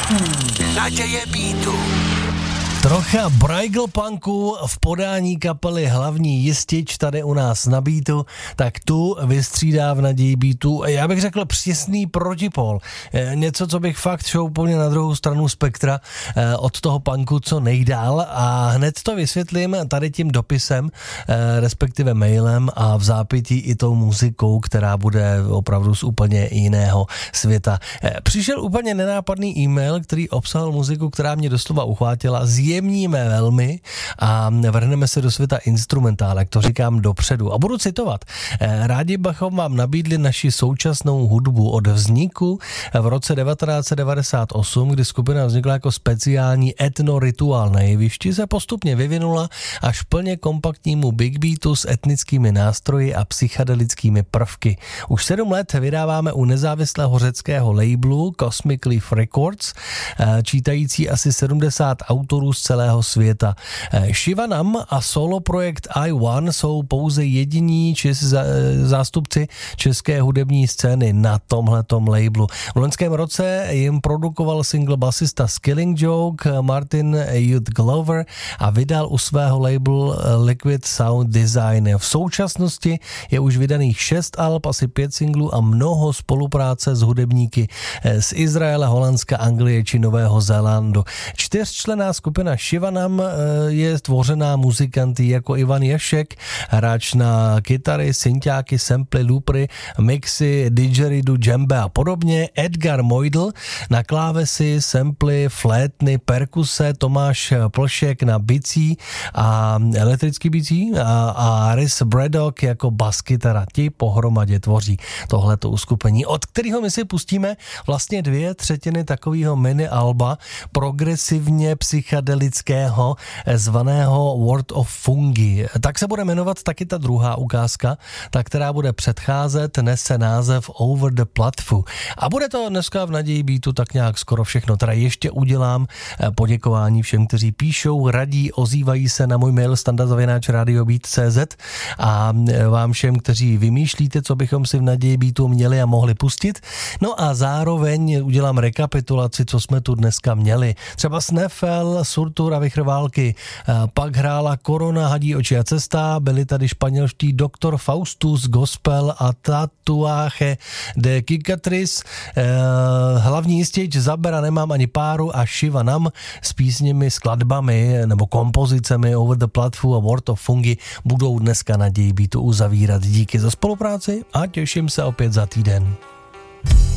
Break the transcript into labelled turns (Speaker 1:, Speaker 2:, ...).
Speaker 1: Naděje beatu.
Speaker 2: Trocha Bruegel punku v podání kapely Hlavní jistič tady u nás na beatu, tak tu vystřídá v Naději beatu, já bych řekl přesný protipol. Něco, co bych fakt šel úplně na druhou stranu spektra od toho punku co nejdál a hned to vysvětlím tady tím dopisem, respektive mailem a v zápětí i tou muzikou, která bude opravdu z úplně jiného světa. Přišel úplně nenápadný e-mail, který obsahoval muziku, která mě doslova uchvátila, zjemníme velmi a vrhneme se do světa instrumentálek, to říkám dopředu. A budu citovat. Rádi bychom vám nabídli naši současnou hudbu od vzniku v roce 1998, kdy skupina vznikla jako speciální etnorituál na jevišti, se postupně vyvinula až plně kompaktnímu big beatu s etnickými nástroji a psychedelickými prvky. Už 7 let vydáváme u nezávislého řeckého labelu Cosmic Leaf Records, čítající asi 70 autorů z celého světa. Shivanam a solo projekt I1 jsou pouze jediní zástupci české hudební scény na tomhletom labelu. V loňském roce jim produkoval single basista Killing Joke Martin Youth Glover a vydal u svého labelu Liquid Sound Design. V současnosti je už vydaných 6 alb, asi 5 singlů a mnoho spolupráce s hudebníky z Izraele, Holandska, Anglie či Nového Zélandu. 4členná skupina Shivanam je tvořená muzikanty jako Ivan Ješek, hráč na kytary, synťáky, samply, loopry, mixy, didgeridoo, džembe a podobně, Edgar Mojdl na klávesy, samply, flétny, perkuse, Tomáš Plšek na bicí a elektrický bicí a Rhys Braddock jako baskytara. Ti pohromadě tvoří tohleto uskupení, od kterého my si pustíme vlastně 2/3 takového mini alba progresivně psychedelického zvaného World of Fungi. Tak se bude jmenovat taky ta druhá ukázka, ta, která bude předcházet, nese název Over the Platform. A bude to dneska v Naději beatu tak nějak skoro všechno. Teda ještě udělám poděkování všem, kteří píšou, radí, ozývají se na můj mail standard@radiobeat.cz a vám všem, kteří vymýšlíte, co bychom si v Naději beatu měli a mohli pustit. No a zároveň udělám rekapitulaci, co jsme tu dneska měli. Třeba Sneffel, Surtur a Vichr války. Pak hrála Korona, Hadí oči a cesta, byli tady španělští Doktor Faustus, Gospel a Tatuaje de Cicatriz, Hlavní jistič, Zabera nemám ani páru a Shivanam s písněmi, skladbami nebo kompozicemi Over the Platform a World of Fungi budou dneska Naději beatu uzavírat. Díky za spolupráci a těším se opět za týden.